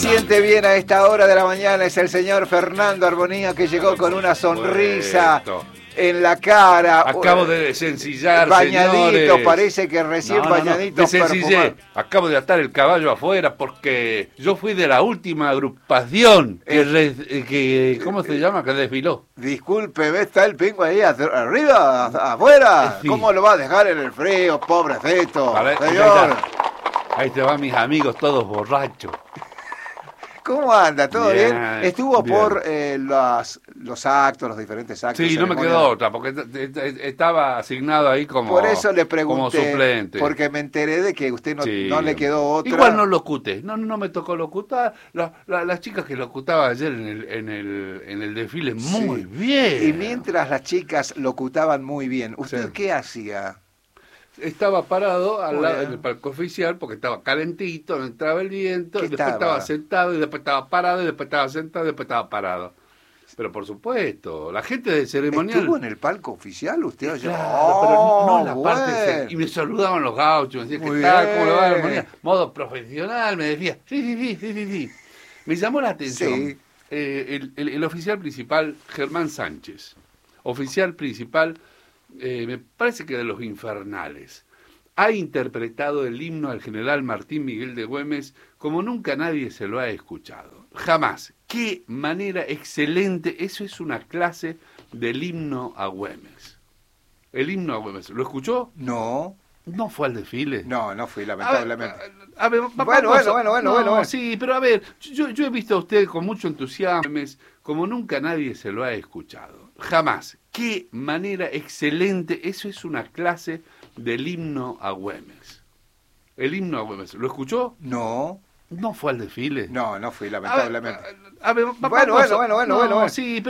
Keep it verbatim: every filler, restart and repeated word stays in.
Siente bien a esta hora de la mañana es el señor Fernando Armonía, que llegó con una sonrisa en la cara. Acabo de desencillar, bañadito, señores. Parece que recién no, no, bañadito. No. Desencillé. Acabo de atar el caballo afuera porque yo fui de la última agrupación que, re, que ¿cómo se llama? Que desfiló. Disculpe, ¿ve? Está el pingo ahí arriba, afuera. Sí. ¿Cómo lo va a dejar en el frío, pobrecito? Vale, señor. Ahí te van mis amigos todos borrachos. ¿Cómo anda? ¿Todo bien? bien? Estuvo bien. por eh, los, los actos, los diferentes actos. Sí, no me quedó otra, porque estaba asignado ahí como, por eso le pregunté, como suplente. Porque me enteré de que usted no, sí. no le quedó otra. Igual no locuté, no, no me tocó locutar. La, la, las chicas que locutaban ayer en el, en el, en el desfile, muy sí. bien. Y mientras las chicas locutaban muy bien, ¿usted sí. qué hacía? Estaba parado al lado del palco oficial porque estaba calentito, no entraba el viento, y después estaba? estaba sentado, y después estaba parado, y después estaba sentado, y después estaba parado. Pero por supuesto, la gente del ceremonial... ¿Estuvo en el palco oficial usted? Claro, oh, pero no en la bueno. parte... Y me saludaban los gauchos, me decían, ¿qué tal? ¿Cómo le va la armonía? Modo profesional, me decía, sí, sí, sí, sí, sí, sí. Me llamó la atención sí. eh, el, el, el oficial principal, Germán Sánchez. Oficial principal... Eh, me parece que de los infernales, ha interpretado el himno al general Martín Miguel de Güemes como nunca nadie se lo ha escuchado. Jamás. Qué manera excelente. Eso es una clase del himno a Güemes. El himno a Güemes. ¿Lo escuchó? No. ¿No fue al desfile? No, no fui, lamentablemente. A ver, a ver, bueno, bueno, bueno, bueno, no, bueno, bueno. Sí, pero a ver, yo, yo he visto a usted con mucho entusiasmo, como nunca nadie se lo ha escuchado. Jamás. Qué manera excelente. Eso es una clase del himno a Güemes. El himno a Güemes. ¿Lo escuchó? No. ¿No fue al desfile? No, no fui, lamentablemente. A ver, a ver, bueno, bueno, bueno, bueno, no, bueno, bueno. Sí, pero